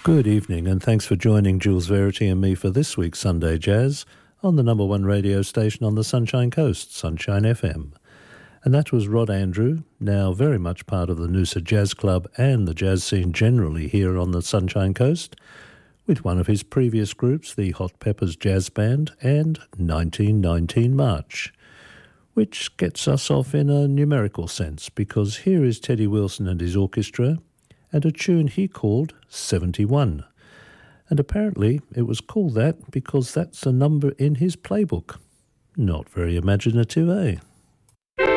Good evening, and thanks for joining Jules Verity and me for this week's Sunday Jazz on the number one radio station on the Sunshine Coast, Sunshine FM. And that was Rod Andrew, now very much part of the Noosa Jazz Club and the jazz scene generally here on the Sunshine Coast, with one of his previous groups, the Hot Peppers Jazz Band, and 1919 March, which gets us off in a numerical sense, because here is Teddy Wilson and his orchestra, and a tune he called 71. And apparently it was called that because that's a number in his playbook. Not very imaginative, eh?